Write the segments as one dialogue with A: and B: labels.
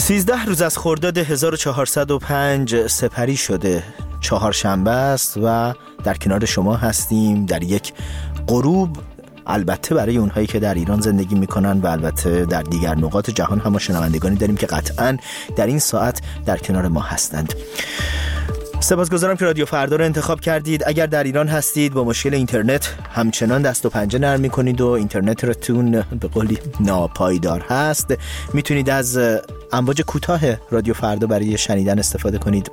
A: 13 روز از خرداد 1405 سپری شده. چهارشنبه است و در کنار شما هستیم در یک غروب، البته برای اونهایی که در ایران زندگی میکنن و البته در دیگر نقاط جهان هم شنوندگانی داریم که قطعاً در این ساعت در کنار ما هستند. سپاسگزارم که رادیو فردا رو انتخاب کردید. اگر در ایران هستید با مشکل اینترنت همچنان دست و پنجه نرم میکنید و اینترنتتون به قولی ناپایدار هست، میتونید از امواج کوتاه رادیو فردا برای شنیدن استفاده کنید.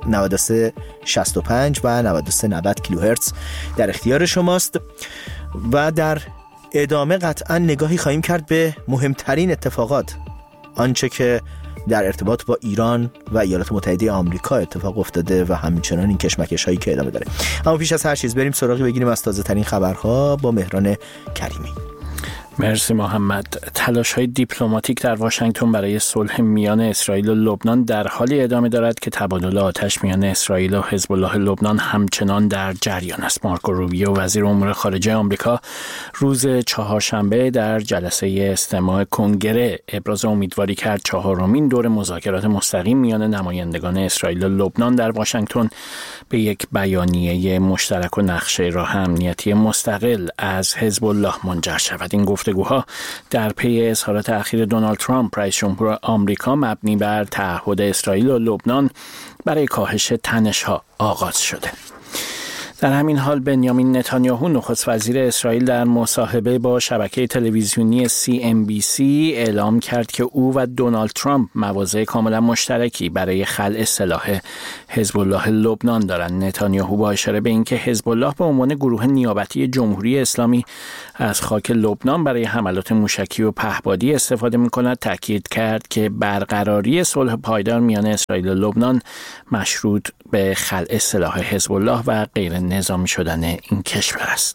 A: 9365 و 9390 کیلوهرتز در اختیار شماست و در ادامه قطعا نگاهی خواهیم کرد به مهمترین اتفاقات، آنچه که در ارتباط با ایران و ایالات متحده آمریکا اتفاق افتاده و همچنان این کشمکش هایی که ادامه داره. اما پیش از هر چیز بریم سراغی بگیریم از تازه ترین خبرها با مهران کریمی.
B: مرسی محمد. تلاش‌های دیپلماتیک در واشنگتن برای صلح میان اسرائیل و لبنان در حالی ادامه دارد که تبادل آتش میان اسرائیل و حزب الله لبنان همچنان در جریان است. مارکو روبیو وزیر امور خارجه آمریکا روز چهارشنبه در جلسه استماع کنگره ابراز امیدواری کرد چهارمین دور مذاکرات مستقیم میان نمایندگان اسرائیل و لبنان در واشنگتن به یک بیانیه مشترک و نقشه راه امنیتی مستقل از حزب الله منجر شود. این گفتگوها در پی اظهارات اخیر دونالد ترامپ رئیس جمهور آمریکا مبنی بر تعهد اسرائیل و لبنان برای کاهش تنش‌ها آغاز شده. در همین حال بنیامین نتانیاهو نخست وزیر اسرائیل در مصاحبه با شبکه تلویزیونی CNBC اعلام کرد که او و دونالد ترامپ مواضع کاملا مشترکی برای خلع سلاح حزب الله لبنان دارند. نتانیاهو با اشاره به اینکه حزب الله به عنوان گروه نیابتی جمهوری اسلامی از خاک لبنان برای حملات موشکی و پهپادی استفاده می‌کند، تاکید کرد که برقراری صلح پایدار میان اسرائیل و لبنان مشروط به خلع سلاح حزب الله و غیر نظامی شدن این کشور است.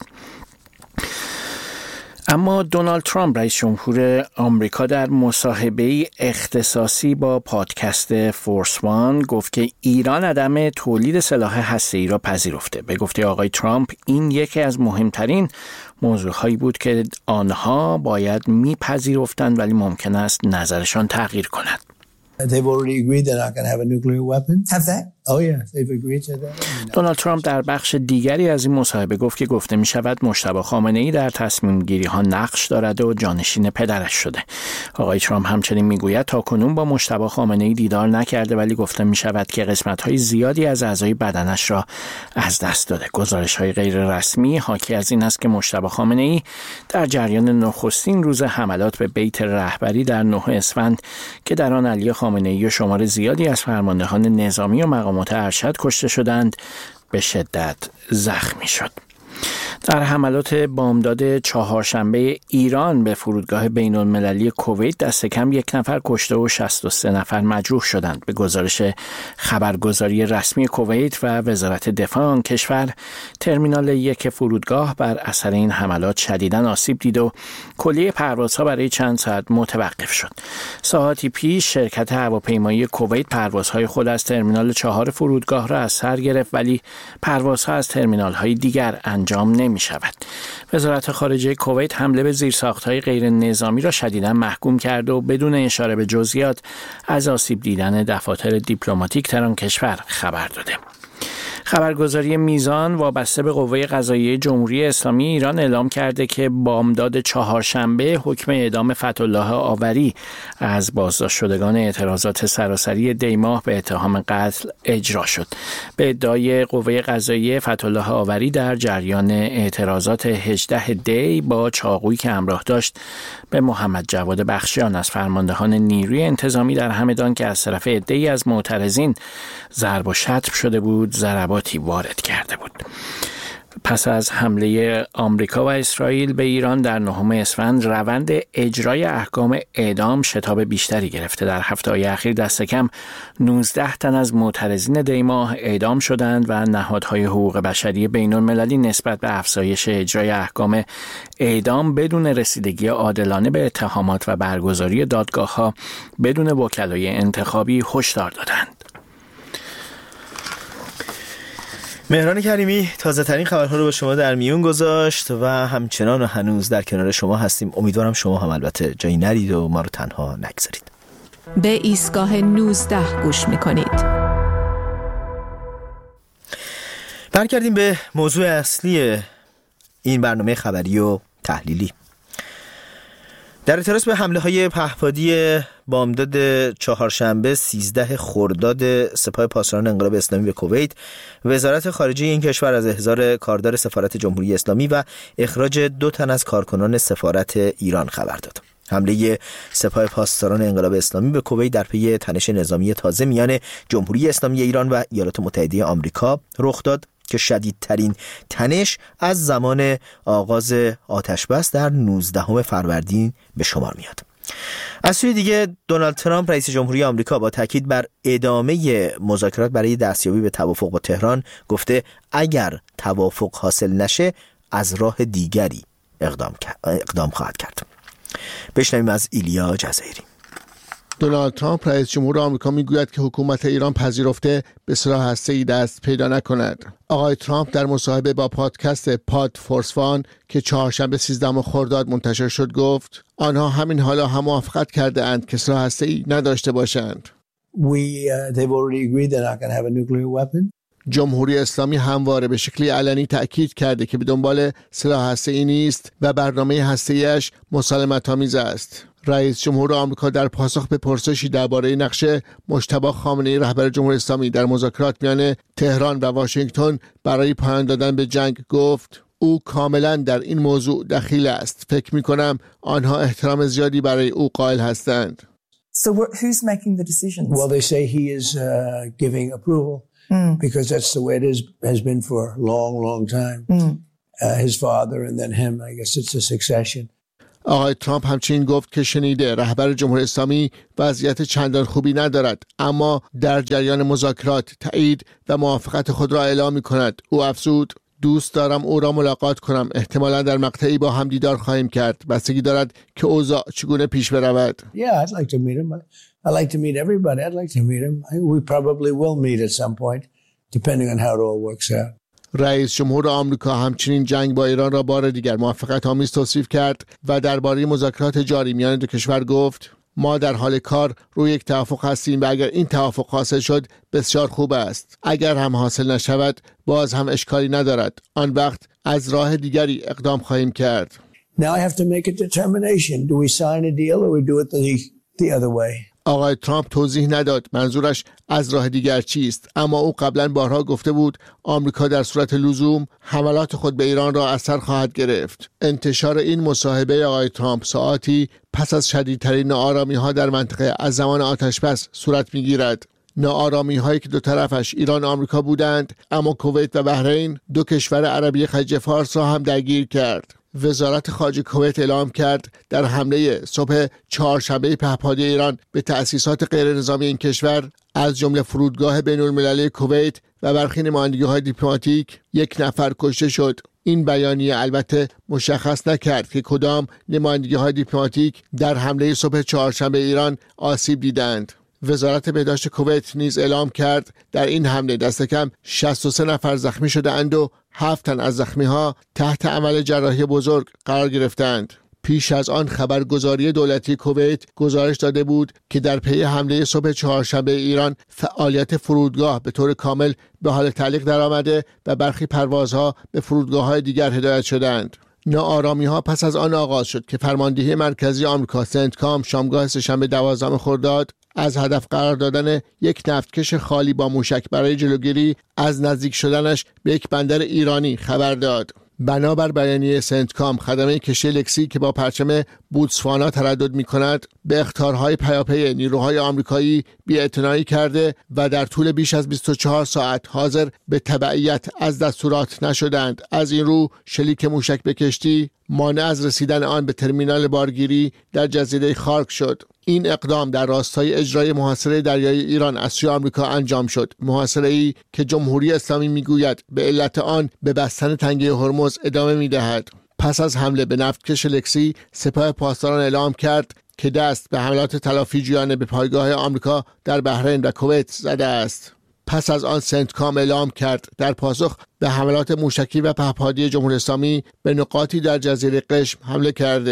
B: اما دونالد ترامپ رئیس جمهور آمریکا در مصاحبه‌ای اختصاصی با پادکست فورس وان گفت که ایران عدم تولید سلاح هسته‌ای را پذیرفته. به گفته آقای ترامپ این یکی از مهمترین موضوعهایی بود که آنها باید میپذیرفتند ولی ممکن است نظرشان تغییر کند.
C: They've already agreed they're not going to have a nuclear weapon. Have they? Oh yeah, they've agreed to that.
B: دونالد ترامپ در بخش دیگری از این مصاحبه گفت که گفته می شود مجتبی خامنه‌ای در تصمیم گیری ها نقش دارد و جانشین پدرش شده. آقای ترامپ همچنین می گوید تاکنون با مجتبی خامنه‌ای دیدار نکرده ولی گفته می شود که قسمت های زیادی از اعضای بدنش را از دست داده. گزارش های غیر رسمی حاکی از این است که مجتبی خامنه‌ای در جریان نخستین روز حملات به بیت رهبری در 9 اسفند که در آن علی خامنه‌ای و شمار زیادی از فرماندهان نظامی و مقامات ارشد کشته شدند به شدت زخمی شد. در حملات بامداد چهارشنبه ایران به فرودگاه بین‌المللی کویت دست کم 1 نفر کشته و 63 نفر مجروح شدند. به گزارش خبرگزاری رسمی کویت و وزارت دفاع آن کشور، ترمینال 1 فرودگاه بر اثر این حملات شدیداً آسیب دید و کلیه پروازها برای چند ساعت متوقف شد. ساعاتی پیش شرکت هواپیمایی کویت پروازهای خود از ترمینال 4 فرودگاه را از سر گرفت ولی پروازها از ترمینال‌های دیگر انجام نمی شود. وزارت خارجه کویت حمله به زیرساخت‌های غیر نظامی را شدیداً محکوم کرد و بدون اشاره به جزئیات از آسیب دیدن دفاتر دیپلماتیک در آن کشور خبر داده. خبرگزاری میزان وابسته به قوه قضاییه جمهوری اسلامی ایران اعلام کرده که بامداد چهارشنبه حکم اعدام فتح‌الله آوری از بازداشت شدگان اعتراضات سراسری دیماه به اتهام قتل اجرا شد. به ادعای قوه قضاییه فتح‌الله آوری در جریان اعتراضات 18 دی با چاقویی که همراه داشت به محمد جواد بخشیان از فرماندهان نیروی انتظامی در همدان که از طرف عده‌ای از معترضین ضرب و شتم شده بود ضرباتی وارد کرده بود. پس از حمله آمریکا و اسرائیل به ایران در 9 اسفند روند اجرای احکام اعدام شتاب بیشتری گرفته. در هفته‌های اخیر دست کم 19 تن از معترضین دیماه اعدام شدند و نهادهای حقوق بشری بین‌المللی نسبت به افزایش اجرای احکام اعدام بدون رسیدگی عادلانه به اتهامات و برگزاری دادگاه‌ها بدون وکلای انتخابی هشدار دادند.
A: مهران کریمی تازه ترین خبرها رو به شما در میون گذاشت و همچنان و هنوز در کنار شما هستیم. امیدوارم شما هم البته جایی نرید و ما رو تنها نگذارید.
D: به ایستگاه 19 گوش می‌کنید.
A: برگردیم به موضوع اصلی این برنامه خبری و تحلیلی. در اعتراض به حمله‌های پهپادی بامداد چهارشنبه 13 خرداد سپاه پاسداران انقلاب اسلامی به کویت، وزارت خارجه این کشور از احضار کاردار سفارت جمهوری اسلامی و اخراج 2 تن از کارکنان سفارت ایران خبر داد. حمله سپاه پاسداران انقلاب اسلامی به کویت در پی تنش نظامی تازه میان جمهوری اسلامی ایران و ایالات متحده آمریکا رخ داد که شدیدترین تنش از زمان آغاز آتش‌بس در 19 فروردین به شمار میاد. از سوی دیگه دونالد ترامپ رئیس جمهوری آمریکا با تاکید بر ادامه مذاکرات برای دستیابی به توافق با تهران گفته اگر توافق حاصل نشه از راه دیگری اقدام خواهد کرد. بشنویم از ایلیا جزایری.
E: دونالد ترامپ رئیس جمهور آمریکا میگوید که حکومت ایران پذیرفته به سلاح هسته‌ای دست پیدا نکند. آقای ترامپ در مصاحبه با پادکست پاد فورس وان که چهارشنبه 13 خرداد منتشر شد گفت آنها همین حالا هم موافقت کرده اند که سلاح هسته‌ای نداشته باشند.
C: They've already agreed they're not going to have a nuclear weapon.
E: جمهوری اسلامی همواره به شکلی علنی تأکید کرده که به دنبال سلاح هسته‌ای نیست و برنامه هسته‌ایش مسالمت‌آمیز است. رئیس جمهور آمریکا در پاسخ به پرسشی درباره نقش مجتبی خامنه‌ای رهبر جمهوری اسلامی در مذاکرات میان تهران و واشنگتن برای پایان دادن به جنگ گفت او کاملا در این موضوع دخیل است. فکر می‌کنم آنها احترام زیادی برای او قائل هستند.
F: So who's making the decisions?
C: Well, they say he is giving approval because that's the way it has been for a long time. His father and then him. I guess it's a succession.
E: آقای ترامپ همچنین گفت که شنیده رهبر جمهوری اسلامی وضعیت چندان خوبی ندارد اما در جریان مذاکرات تایید و موافقت خود را اعلام می‌کند. او افزود دوست دارم او را ملاقات کنم. احتمالاً در مقطعی با هم دیدار خواهیم کرد. بستگی دارد که اوضاع چگونه پیش برود.
C: Yeah, I'd like to meet him. I'd like to meet everybody. I'd like to meet him. We probably will meet at some point depending on how it all works out.
E: رئیس جمهور آمریکا همچنین جنگ با ایران را بار دیگر موافقت آمیز توصیف کرد و درباره مذاکرات جاری میان دو کشور گفت ما در حال کار روی یک توافق هستیم و اگر این توافق حاصل شد بسیار خوب است. اگر هم حاصل نشود باز هم اشکالی ندارد. آن وقت از راه دیگری اقدام خواهیم کرد.
C: Now I have to make a determination. Do we sign a deal or we do it the other way?
E: آقای ترامپ توضیح نداد منظورش از راه دیگر چیست، اما او قبلا بارها گفته بود آمریکا در صورت لزوم حملات خود به ایران را از سر خواهد گرفت. انتشار این مصاحبه آقای ترامپ ساعاتی پس از شدیدترین ناآرامی‌ها در منطقه از زمان آتش‌بس صورت می‌گیرد. ناآرامی‌هایی که دو طرفش ایران و آمریکا بودند، اما کویت و بحرین دو کشور عربی خلیج فارس را هم درگیر کرد. وزارت خارجه کویت اعلام کرد در حمله صبح چهارشنبه پهپادی ایران به تأسیسات غیر نظامی این کشور از جمله فرودگاه بین‌المللی کویت و برخی نمایندگی‌های دیپلماتیک 1 نفر کشته شد. این بیانیه البته مشخص نکرد که کدام نمایندگی‌های دیپلماتیک در حمله صبح چهارشنبه ایران آسیب دیدند. وزارت بهداشت کویت نیز اعلام کرد در این حمله دست کم 63 نفر زخمی شده اند و 7 تن از زخمی‌ها تحت عمل جراحی بزرگ قرار گرفتند. پیش از آن خبرگزاری دولتی کویت گزارش داده بود که در پی حمله صبح چهارشنبه ایران فعالیت فرودگاه به طور کامل به حال تعلیق درآمده و برخی پروازها به فرودگاه‌های دیگر هدایت شدند. ناآرامی‌ها پس از آن آغاز شد که فرماندهی مرکزی آمریکا سنتکام شامگاه سه‌شنبه 12 خرداد از هدف قرار دادن یک نفتکش خالی با موشک برای جلوگیری از نزدیک شدنش به یک بندر ایرانی خبر داد. بنابر بیانیه سنتکام خدمه کشتی لکسی که با پرچم بوتسوانا تردد می‌کند به اخطارهای پیاپی نیروهای آمریکایی بی‌اعتنایی کرده و در طول بیش از 24 ساعت حاضر به تبعیت از دستورات نشدند. از این رو شلیک موشک به کشتی مانع از رسیدن آن به ترمینال بارگیری در جزیره خارک شد. این اقدام در راستای اجرای محاصره دریایی ایران از سوی آمریکا انجام شد. محاصره‌ای که جمهوری اسلامی میگوید به علت آن به بستن تنگه هرمز ادامه میدهد. پس از حمله به نفتکش لکسی سپاه پاسداران اعلام کرد که دست به حملات تلافیجویانه به پایگاه آمریکا در بحرین و کویت زده است. پس از آن سنتکام اعلام کرد در پاسخ به حملات موشکی و پهپادی جمهوری اسلامی به نقاطی در جزیره قشم حمله کرده.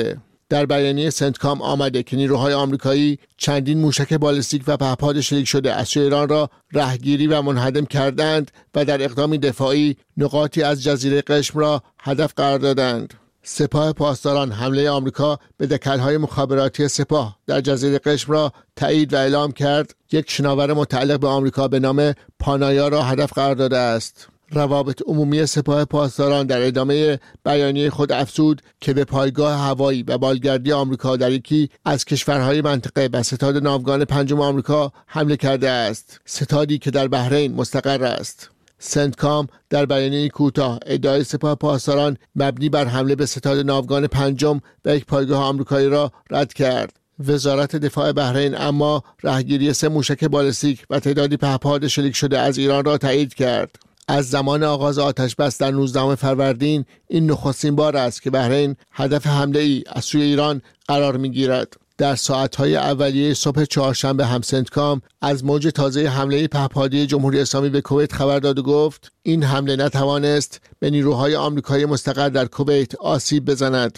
E: در بیانیه سنتکام آمده که نیروهای آمریکایی چندین موشک بالستیک و پهپاد شلیک شده از سوی ایران را رهگیری و منهدم کردند و در اقدامی دفاعی نقاطی از جزیره قشم را هدف قرار دادند. سپاه پاسداران حمله آمریکا به دکل‌های مخابراتی سپاه در جزیره قشم را تایید و اعلام کرد. یک شناور متعلق به آمریکا به نام پانایا را هدف قرار داده است. روابط عمومی سپاه پاسداران در ادامه بیانیه خود افزود که به پایگاه هوایی و بالگردی آمریکا در یکی از کشورهای منطقه و ستاد ناوگان پنجم آمریکا حمله کرده است، ستادی که در بحرین مستقر است. سنتکام در بیانیه کوتاه ادعای سپاه پاسداران مبنی بر حمله به ستاد ناوگان پنجم و یک پایگاه آمریکایی را رد کرد. وزارت دفاع بحرین اما رهگیری 3 موشک بالستیک و تعدادی پهپاد شلیک شده از ایران را تایید کرد. از زمان آغاز آتش بس در 19 فروردین این نخستین بار است که بحرین هدف حمله ای از سوی ایران قرار می‌گیرد. در ساعت‌های اولیه صبح چهارشنبه هم سنتکام از موج تازه حمله پهپادی جمهوری اسلامی به کویت خبر داد و گفت این حمله نتوانست به نیروهای آمریکایی مستقر در کویت آسیب بزند.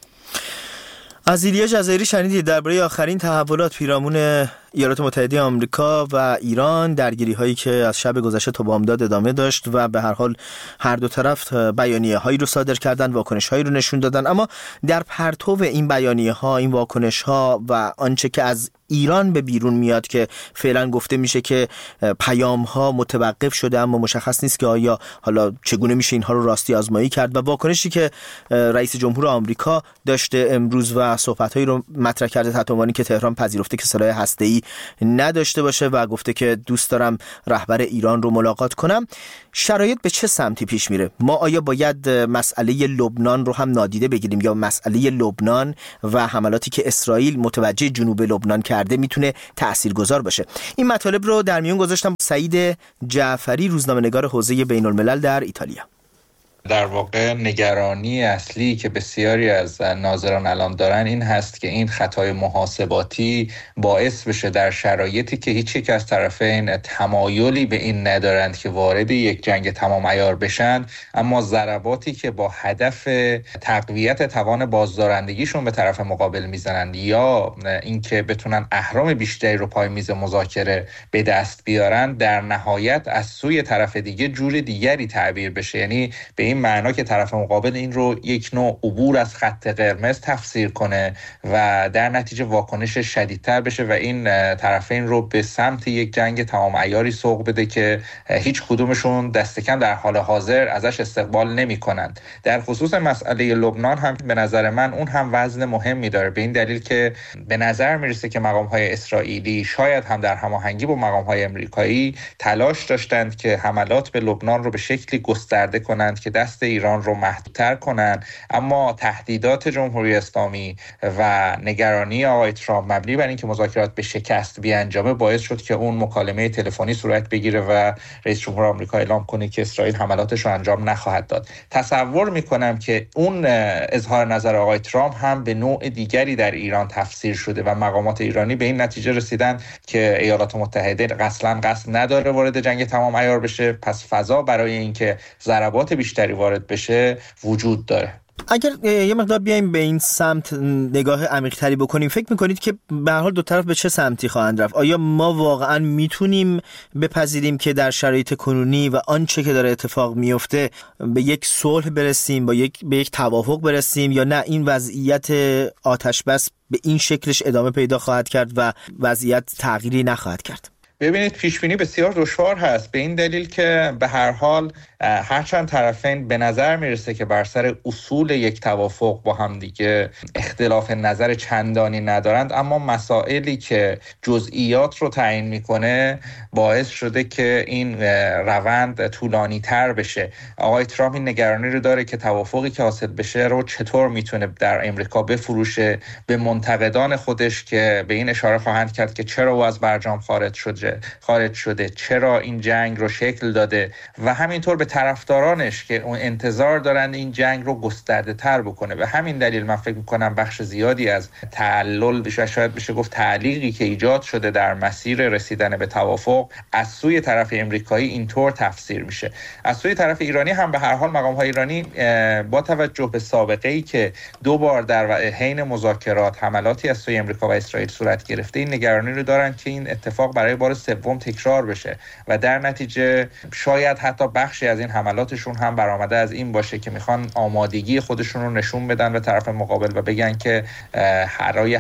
A: از ایلیا جزایری شنیدید درباره آخرین تحولات پیرامون ایالات متحده آمریکا و ایران، درگیری هایی که از شب گذشته تا بامداد ادامه داشت و به هر حال هر دو طرف بیانیه هایی رو صادر کردن، واکنش هایی رو نشون دادن. اما در پرتو این بیانیه ها، این واکنش ها و آنچه که از ایران به بیرون میاد که فعلا گفته میشه که پیام ها متوقف شده، اما مشخص نیست که آیا حالا چگونه میشه اینها رو راستی آزمایی کرد. و واکنشی که رئیس جمهور آمریکا داشته امروز و صحبت هایی رو مطرح کرده تحت عنوانی که تهران پذیرفته که سلاح هسته‌ای نداشته باشه و گفته که دوست دارم رهبر ایران رو ملاقات کنم. شرایط به چه سمتی پیش میره؟ ما آیا باید مسئله لبنان رو هم نادیده بگیریم یا مسئله لبنان و حملاتی که اسرائیل متوجه جنوب لبنان کرده میتونه تاثیرگذار باشه؟ این مطالب رو در میون گذاشتم سعید جعفری، روزنامه‌نگار حوزه بین‌الملل در ایتالیا.
G: در واقع نگرانی اصلی که بسیاری از ناظران الان دارن این هست که این خطای محاسباتی باعث بشه در شرایطی که هیچ یک از طرفین تمایلی به این ندارند که وارد یک جنگ تمام عیار بشن، اما ضرباتی که با هدف تقویت توان بازدارندگیشون به طرف مقابل میزنند یا اینکه بتونن اهرم بیشتری رو پای میز مذاکره به دست بیارن، در نهایت از سوی طرف دیگه جور دیگری تعبیر بشه. یعنی به این معنا که طرف مقابل این رو یک نوع عبور از خط قرمز تفسیر کنه و در نتیجه واکنش شدیدتر بشه و این طرفین رو به سمت یک جنگ تمام عیاری سوق بده که هیچ کدومشون دست کم در حال حاضر ازش استقبال نمی کنند. در خصوص مسئله لبنان هم به نظر من اون هم وزن مهمی داره، به این دلیل که به نظر میرسه که مقام‌های اسرائیلی شاید هم در هماهنگی با مقام‌های امریکایی تلاش داشتند که حملات به لبنان رو به شکلی گسترده کنند که دست ایران رو محدودتر کنن، اما تهدیدات جمهوری اسلامی و نگرانی آقای ترامپ مبنی بر اینکه مذاکرات به شکست بیانجامه باعث شد که اون مکالمه تلفنی صورت بگیره و رئیس جمهور آمریکا اعلام کنه که اسرائیل حملاتش رو انجام نخواهد داد. تصور میکنم که اون اظهار نظر آقای ترامپ هم به نوع دیگری در ایران تفسیر شده و مقامات ایرانی به این نتیجه رسیدن که ایالات متحده اصلا قصد نداره وارد جنگ تمام عیار بشه، پس فضا برای اینکه ضربات بیشتری وارد بشه وجود داره.
A: اگر یه مقدار بیایم به این سمت نگاه عمیق‌تری بکنیم، فکر می‌کنید که به هر حال دو طرف به چه سمتی خواهند رفت؟ آیا ما واقعاً میتونیم بپذیریم که در شرایط کنونی و آنچه که داره اتفاق میفته به یک صلح برسیم، به یک توافق برسیم، یا نه این وضعیت آتش بس به این شکلش ادامه پیدا خواهد کرد و وضعیت تغییری نخواهد کرد؟
G: ببینید، پیشبینی بسیار دشوار هست، به این دلیل که به هر حال هرچند طرفین به نظر میرسه که بر سر اصول یک توافق با هم دیگه اختلاف نظر چندانی ندارند، اما مسائلی که جزئیات رو تعیین میکنه باعث شده که این روند طولانی تر بشه. آقای ترامپ این نگرانی رو داره که توافقی که حاصل بشه رو چطور میتونه در امریکا بفروشه به منتقدان خودش که به این اشاره خواهند کرد که چرا او از برجام خارج شد، خارج شده، چرا این جنگ رو شکل داده و همینطور به طرفدارانش که اون انتظار دارن این جنگ رو گسترده تر بکنه. به همین دلیل من فکر میکنم بخش زیادی از تعلل و شاید بشه گفت تعلیقی که ایجاد شده در مسیر رسیدن به توافق از سوی طرف امریکایی اینطور تفسیر میشه. از سوی طرف ایرانی هم به هر حال مقام‌های ایرانی با توجه به سابقه‌ای که 2 بار در حین مذاکرات حملاتی از سوی امریکا و اسرائیل صورت گرفته، این نگرانی رو دارن که این اتفاق برای بار سوم تکرار بشه و در نتیجه شاید حتی بخشی از این حملاتشون هم برآمده از این باشه که میخوان آمادگی خودشون رو نشون بدن به طرف مقابل و بگن که برای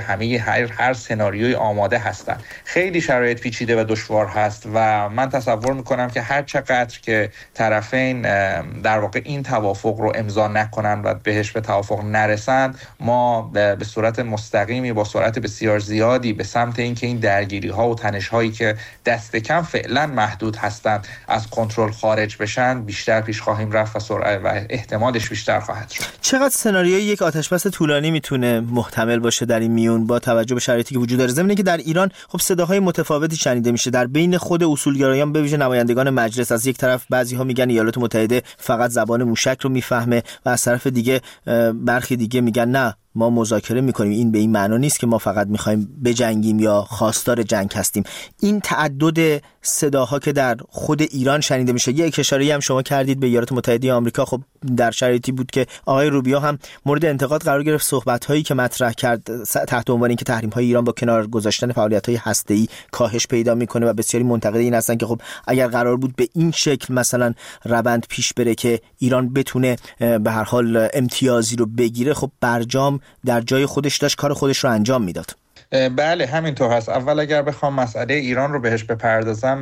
G: هر سناریوی آماده هستن. خیلی شرایط پیچیده و دشوار هست و من تصور میکنم که هر چقدر که طرفین در واقع این توافق رو امضا نکنن و بهش به توافق نرسند، ما به صورت مستقیمی با سرعت بسیار زیادی به سمت اینکه این درگیری ها و تنش هایی که دست کم فعلا محدود هستند از کنترل خارج بشن بیشتر پیش خواهیم رفت و سرعت و احتمالش بیشتر خواهد شد.
A: چقدر سناریوی یک آتشبس طولانی میتونه محتمل باشه در این میون با توجه به شرایطی که وجود داره؟ ضمن که در ایران خب صداهای متفاوتی شنیده میشه در بین خود اصولگرایان، به ویژه نمایندگان مجلس. از یک طرف بعضی‌ها میگن ایالات متحده فقط زبان موشک رو میفهمه و از طرف دیگه برخی دیگه میگن نه، ما مذاکره میکنیم، این به این معنا نیست که ما فقط میخوایم بجنگیم یا خواستار جنگ هستیم. این تعدد صداها که در خود ایران شنیده میشه، یک اشاره‌ای هم شما کردید به ایالات متحده آمریکا، خب در شرایطی بود که آقای روبیو هم مورد انتقاد قرار گرفت، صحبت‌هایی که مطرح کرد تحت عنوان اینکه تحریم‌های ایران با کنار گذاشتن فعالیت‌های هسته‌ای کاهش پیدا میکنه و بسیاری منتقد این هستن که خب اگر قرار بود به این شکل مثلا روند پیش بره که ایران بتونه به هر حال امتیازی رو بگیره، خب برجام در جای خودش داشت کار خودش رو انجام میداد.
G: بله همینطور هست. اول اگر بخوام مسئله ایران رو بهش بپردازم،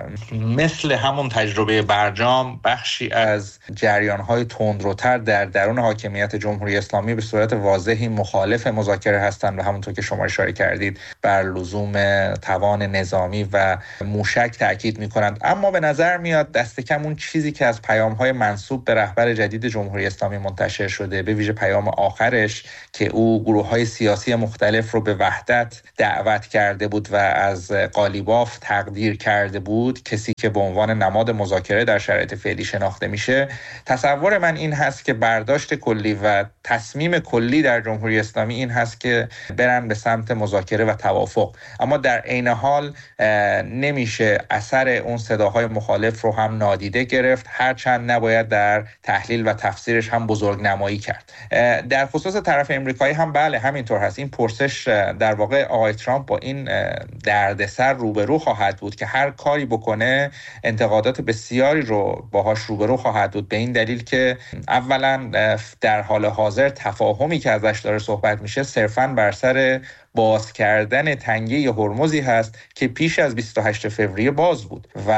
G: مثل همون تجربه برجام بخشی از جریان‌های تندروتر در درون حاکمیت جمهوری اسلامی به صورت واضحی مخالف مذاکره هستند و همونطور که شما اشاره کردید بر لزوم توان نظامی و موشک تاکید می‌کنند. اما به نظر میاد دست کم اون چیزی که از پیام‌های منسوب به رهبر جدید جمهوری اسلامی منتشر شده، به ویژه پیام آخرش که او گروه‌های سیاسی مختلف رو به وحدت دعوت کرده بود و از قالیباف تقدیر کرده بود، کسی که به عنوان نماد مذاکره در شرایط فعلی شناخته میشه، تصور من این هست که برداشت کلی و تصمیم کلی در جمهوری اسلامی این هست که برن به سمت مذاکره و توافق. اما در عین حال نمیشه اثر اون صداهای مخالف رو هم نادیده گرفت، هرچند نباید در تحلیل و تفسیرش هم بزرگ نمایی کرد. در خصوص طرف امریکایی هم بله همینطور هست. این پرسش در واقع آقای ترامپ با این دردسر روبرو خواهد بود که هر کاری بکنه انتقادات بسیاری رو باهاش روبرو خواهد بود، به این دلیل که اولا در حال حاضر تفاهمی که ازش داره صحبت میشه صرفاً بر سر باز کردن تنگه هرمزی هست که پیش از 28 فوریه باز بود و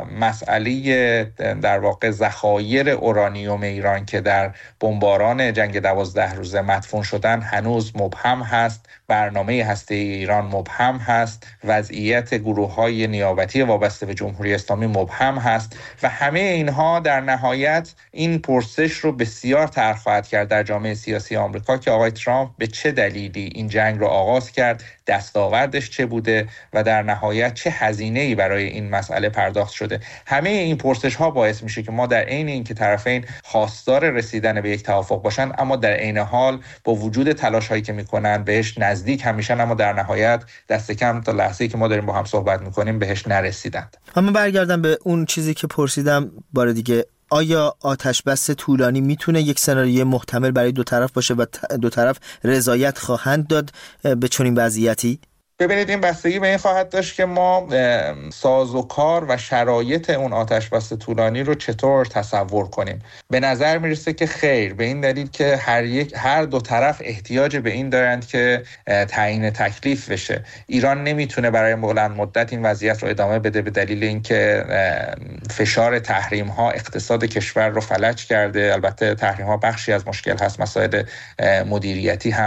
G: مسئله در واقع ذخایر اورانیوم ایران که در بمباران جنگ 12 روزه مدفون شدن هنوز مبهم هست، برنامه هسته‌ای ایران مبهم هست، وضعیت گروه‌های نیابتی وابسته به جمهوری اسلامی مبهم هست و همه اینها در نهایت این پرسش رو بسیار طرح خواهد کرد در جامعه سیاسی آمریکا که آقای ترامپ به چه دلیلی این جنگ رو آغاز کرد، دستاوردش چه بوده و در نهایت چه هزینه‌ای برای این مسئله پرداخت شده. همه این پرسش‌ها باعث میشه که ما در عین اینکه طرفین خواستار رسیدن به یک توافق باشن، اما در عین حال با وجود تلاش‌هایی که میکنن بهش نزدیک هم میشن، اما در نهایت دست کم تا لحظه‌ای که ما داریم با هم صحبت میکنیم بهش نرسیدند.
A: اما برگردم به اون چیزی که پرسیدم بار دیگه، آیا آتشبس طولانی میتونه یک سناریوی محتمل برای دو طرف باشه و دو طرف رضایت خواهند داد به چنین وضعیتی؟
G: ببینید این بستگی به این خواهد داشت که ما سازوکار و شرایط اون آتشبس طولانی رو چطور تصور کنیم. به نظر میرسه که خیر، به این دلیل که هر دو طرف احتیاج به این دارند که تعیین تکلیف بشه. ایران نمیتونه برای بلند مدت این وضعیت رو ادامه بده به دلیل اینکه فشار تحریم ها اقتصاد کشور رو فلج کرده. البته تحریم ها بخشی از مشکل هست، مسائل مدیریتی هم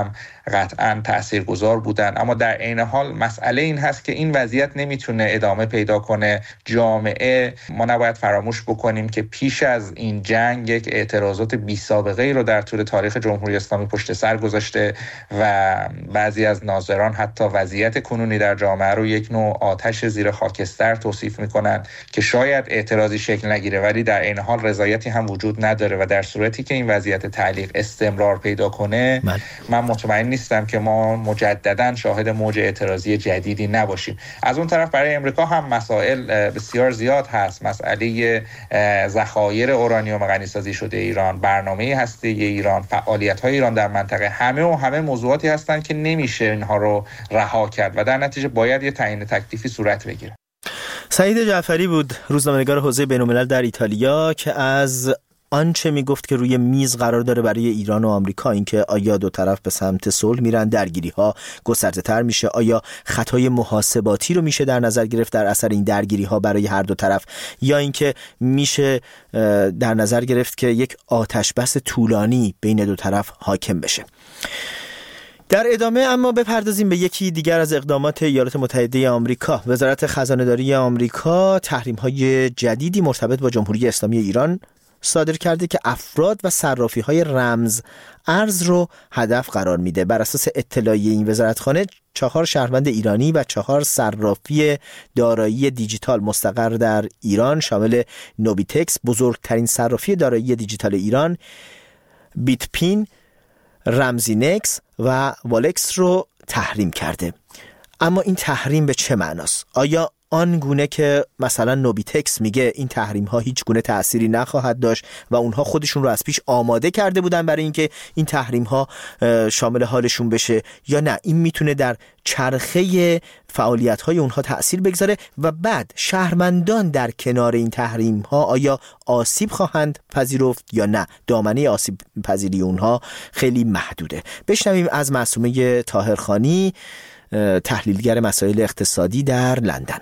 G: قطعاً تاثیرگذار بودن. اما در عین حال مسئله این هست که این وضعیت نمیتونه ادامه پیدا کنه. جامعه، ما نباید فراموش بکنیم که پیش از این جنگ یک اعتراضات بی سابقه ای رو در طول تاریخ جمهوری اسلامی پشت سر گذاشته و بعضی از ناظران حتی وضعیت کنونی در جامعه رو یک نوع آتش زیر خاکستر توصیف میکنن که شاید اعتراضی شکل نگیره ولی در عین حال رضایتی هم وجود نداره و در صورتی که این وضعیت تعلیق استمرار پیدا کنه من مطمئن نیستم که ما مجددا شاهد موج اعتراضی جدیدی نباشیم. از اون طرف برای امریکا هم مسائل بسیار زیاد هست. مسئله ذخایر اورانیوم غنیسازی شده ایران، برنامه هسته‌ای ایران، فعالیت‌های ایران در منطقه، همه موضوعاتی هستند که نمیشه اینها رو رها کرد و در نتیجه باید یه تعیین تکلیفی صورت بگیره.
A: سعید جعفری بود، روزنامه‌نگار حوزه بین‌الملل در ایتالیا، که از آنچه میگفت که روی میز قرار داره برای ایران و آمریکا، اینکه آیا دو طرف به سمت صلح میرن، درگیری‌ها گسترده‌تر میشه، آیا خطای محاسباتی رو میشه در نظر گرفت در اثر این درگیری‌ها برای هر دو طرف، یا اینکه میشه در نظر گرفت که یک آتش بس طولانی بین دو طرف حاکم بشه. در ادامه اما بپردازیم به یکی دیگر از اقدامات ایالات متحده آمریکا. وزارت خزانه‌داری آمریکا تحریم‌های جدیدی مرتبط با جمهوری اسلامی ایران صادر کرده که افراد و صرافی‌های رمز ارز رو هدف قرار میده. بر اساس اطلاعیه این وزارتخانه 4 شهروند ایرانی و 4 صرافی دارایی دیجیتال مستقر در ایران شامل نوبیتکس، بزرگترین صرافی دارایی دیجیتال ایران، بیتپین، رمزینکس و والکس رو تحریم کرده. اما این تحریم به چه معناست؟ آیا آن گونه که مثلا نوبیتکس میگه این تحریم ها هیچ گونه تأثیری نخواهد داشت و اونها خودشون رو از پیش آماده کرده بودن برای اینکه این تحریم ها شامل حالشون بشه، یا نه این میتونه در چرخه فعالیت های اونها تأثیر بگذاره و بعد شهروندان در کنار این تحریم ها آیا آسیب خواهند پذیرفت یا نه؟ دامنه آسیب پذیری اونها خیلی محدوده. بشنویم از معصومه طاهرخانی، تحلیلگر مسائل اقتصادی در لندن.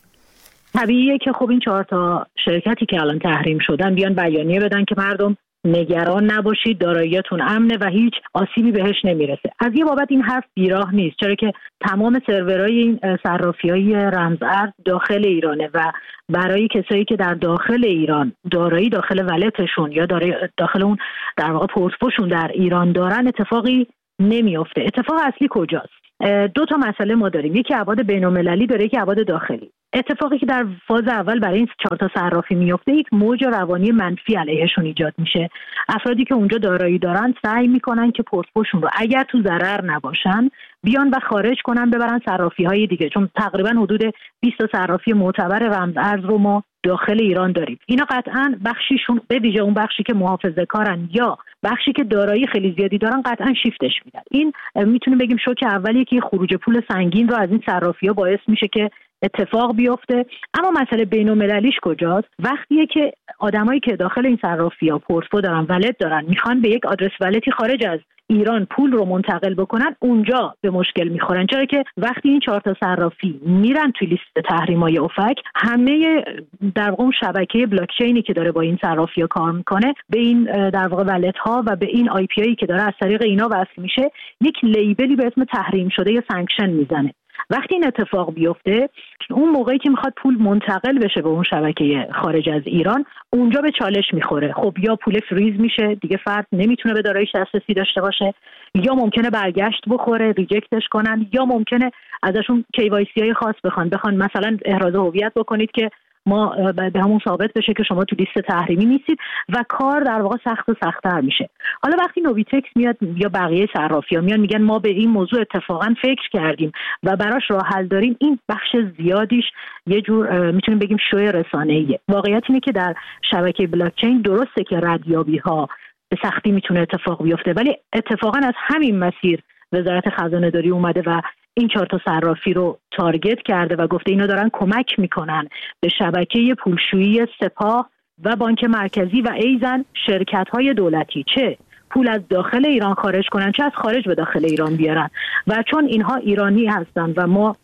H: طبیعیه که خب این 4 شرکتی که الان تحریم شدن بیان بیانیه بدن که مردم نگران نباشید، داراییتون امنه و هیچ آسیبی بهش نمیرسه. از یه بابت این حرف بیراه نیست، چرا که تمام سرورهای این صرافی‌های رمز ارز داخل ایرانه و برای کسایی که در داخل ایران دارایی داخل ولتشون یا داخل اون در واقع پورتفوشون در ایران دارن اتفاقی نمیفته. اتفاق اصلی کجاست؟ 2 مسئله ما داریم، یکی ابعاد بین‌المللی داره، یکی ابعاد داخلی. اتفاقی که در فاز اول برای این 4 صرافی میفته، یک موج روانی منفی علیهشون ایجاد میشه. افرادی که اونجا دارایی دارن سعی میکنن که پورتفوشون رو اگر تو ضرر نباشن بیان و خارج کنن ببرن صرافی‌های دیگه، چون تقریبا حدود 20 صرافی معتبر رمز ارز رو ما داخل ایران داریم. اینا قطعاً بخشیشون به ویژه اون بخشی که محافظه‌کارن یا بخشی که دارایی خیلی زیادی دارن قطعاً شیفتش میدن. این میتونیم بگیم شوک اولیه که خروج پول سنگین رو از این صرافی‌ها باعث میشه که اتفاق بیفته. اما مسئله بین‌المللیش کجاست؟ وقتیه که آدمایی که داخل این صرافی‌ها پورتفو دارن، ولت دارن، میخوان به یک آدرس ولتی خارج از ایران پول رو منتقل بکنن، اونجا به مشکل میخورن، چرا که وقتی این 4 صرافی میرن توی لیست تحریم‌های اوفک، همه در واقع شبکه بلاک چینی که داره با این صرافی‌ها کار میکنه به این در واقع ولت ها و به این آی پی آی که داره از طریق اینا وصل میشه یک لیبلی به اسم تحریم شده یا سانکشن میزنه. وقتی این اتفاق بیفته، اون موقعی که میخواد پول منتقل بشه به اون شبکه خارج از ایران، اونجا به چالش میخوره. خب یا پول فریز میشه، دیگه فرد نمیتونه به داراییش دسترسی داشته باشه، یا ممکنه برگشت بخوره، ریجکتش کنن، یا ممکنه ازشون KYC های خاص بخوان مثلا احراز هویت بکنید که ما به همون ثابت بشه که شما تو لیست تحریمی نیستید و کار در واقع سخت و سخت‌تر میشه. حالا وقتی نوبیتکس میاد یا بقیه صرافی‌ها میان میگن ما به این موضوع اتفاقا فکر کردیم و براش راه حل داریم، این بخش زیادیش یه جور میتونیم بگیم شو رسانه‌ایه. واقعیت اینه که در شبکه بلاک چین درسته که ردیابی‌ها به سختی میتونه اتفاق بیفته، ولی اتفاقا از همین مسیر وزارت خزانه‌داری اومده و این 4 صرافی رو تارگت کرده و گفته اینا دارن کمک میکنن به شبکه پولشویی سپاه و بانک مرکزی و ایزن شرکت‌های دولتی، چه پول از داخل ایران خارج کنن چه از خارج به داخل ایران بیارن. و چون اینها ایرانی هستن و ما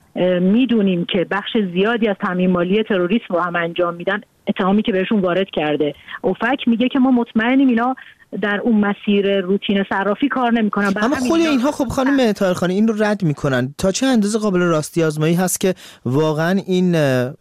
H: میدونیم که بخش زیادی از تامین مالی تروریسم رو هم انجام میدن، اتهامی که بهشون وارد کرده. اوفک میگه که ما مطمئنیم اینا در اون مسیر روتین صرافی کار نمیکنن.
A: اما خود اینها خب خانم طاهرخانی این رو رد میکنن. تا چه اندازه قابل راستی آزمایی هست که واقعا این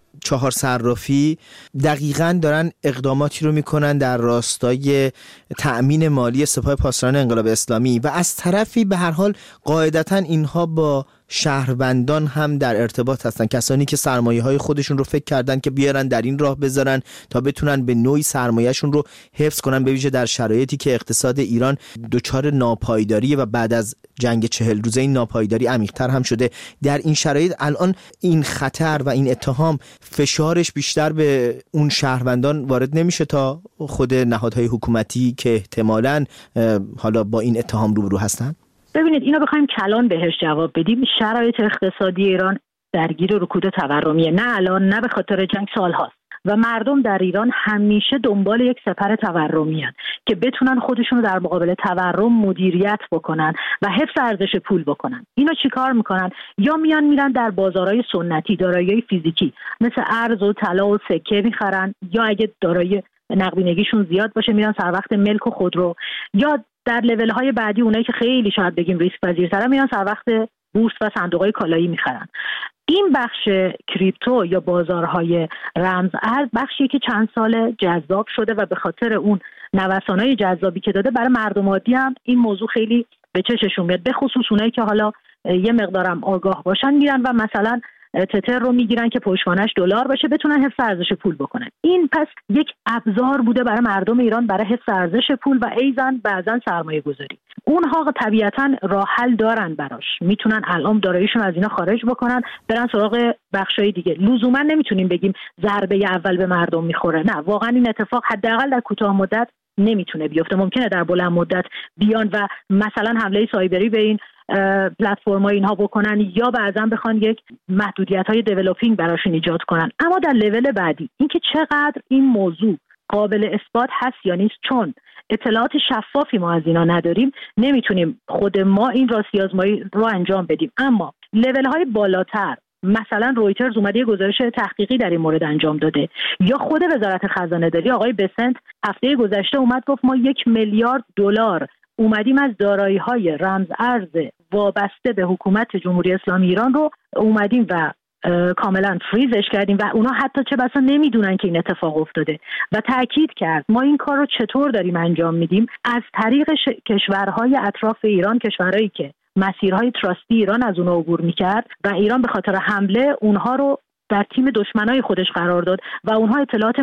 A: 4 صرافی دقیقاً دارن اقداماتی رو میکنن در راستای تأمین مالی سپاه پاسداران انقلاب اسلامی و از طرفی به هر حال قاعدتاً اینها با شهروندان هم در ارتباط هستن، کسانی که سرمایه‌های خودشون رو فکر کردن که بیارن در این راه بذارن تا بتونن به نوعی سرمایه‌شون رو حفظ کنن، به ویژه در شرایطی که اقتصاد ایران دچار ناپایداریه و بعد از جنگ 40 روزه این ناپایداری عمیق‌تر هم شده. در این شرایط الان این خطر و این اتهام فشارش بیشتر به اون شهروندان وارد نمیشه تا خود نهادهای حکومتی که احتمالاً حالا با این اتهام روبرو هستن؟
H: ببینید اینو بخوایم کلان بهش جواب بدیم، شرایط اقتصادی ایران درگیر رکود تورمیه، نه الان نه به خاطر جنگ، سالهاست و مردم در ایران همیشه دنبال یک سپر تورمی هستند که بتونن خودشون رو در مقابل تورم مدیریت بکنن و حفظ ارزش پول بکنن. اینا چیکار میکنن؟ یا میرن در بازارهای سنتی دارایی فیزیکی مثل ارز و طلا و سکه میخرن، یا اگه دارایی نقدینگیشون زیاد باشه میرن سر وقت ملک و خودرو، یا در لول های بعدی اونایی که خیلی شاید بگیم ریسک پذیرترن میرن سر وقت بورس و صندوق‌های کالایی میخرن. این بخش کریپتو یا بازارهای رمز ارز بخشیه که چند سال جذاب شده و به خاطر اون نوسانای جذابی که داده برای مردم عادی هم این موضوع خیلی به چششون میاد، به خصوص اونایی که حالا یه مقدارم آگاه باشن میرن و مثلا تتر رو میگیرن که پشتوانش دلار باشه بتونن حفظ ارزش پول بکنن. این پس یک ابزار بوده برای مردم ایران برای حفظ ارزش پول و ایزن بعضن سرمایه گذاری. اونها طبیعتاً راه حل دارن براش، میتونن الان داراییشون از اینا خارج بکنن برن سراغ بخشای دیگه. لزوما نمیتونیم بگیم ضربه اول به مردم میخوره، نه، واقعا این اتفاق حداقل در کوتاه مدت نمیتونه بیفته. ممکنه در بلند مدت بیان و مثلا حمله سایبری به این پلتفرم‌ها اینها بکنن یا بعضا بخوان یک محدودیت‌های دیولپینگ براشون ایجاد کنن. اما در لول بعدی اینکه چقدر این موضوع قابل اثبات هست یا نیست، چون اطلاعات شفافی ما از اینا نداریم، نمیتونیم خود ما این راستی آزمایی رو انجام بدیم. اما لول‌های بالاتر، مثلا رویترز اومده یه گزارش تحقیقی در این مورد انجام داده، یا خود وزارت خزانه داری آقای بسنت هفته گذشته اومد گفت ما 1 میلیارد دلار اومدیم از دارایی‌های رمز ارز وابسته به حکومت جمهوری اسلامی ایران رو اومدیم و کاملا فریزش کردیم و اونا حتی چه بسا نمیدونن که این اتفاق افتاده و تأکید کرد ما این کار رو چطور داریم انجام میدیم، از طریق کشورهای اطراف ایران، کشورهایی که مسیرهای تراستی ایران از اونها عبور میکرد و ایران به خاطر حمله اونها رو در تیم دشمنای خودش قرار داد و اونها اطلاعات